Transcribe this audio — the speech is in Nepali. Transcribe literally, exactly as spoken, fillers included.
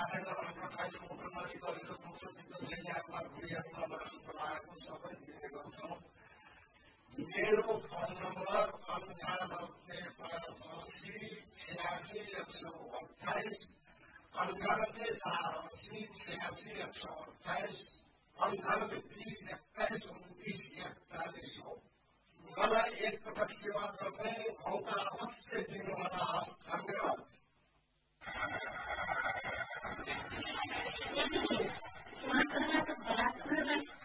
छैन भनेर कहिले मुटु नरिकलेको मुख्य चित्त छैन भुलिएको बनाएको सबै दिने गर्छौँ। मेरो फोन नम्बर अन्ठानब्बे पाँच असी छ्यासी एक सौ अठाइस अन्ठानब्बे चार असी छ्यासी एक सौ अठाइस अन्ठानब्बे बिस एक्काइस उन्तिस एकचालिस हो। मलाई एकपटक सेवा गर्ने मौका अवश्य दिनुहोला। धन्यवाद। उहाँ कर्नाटक बलात्कारलाई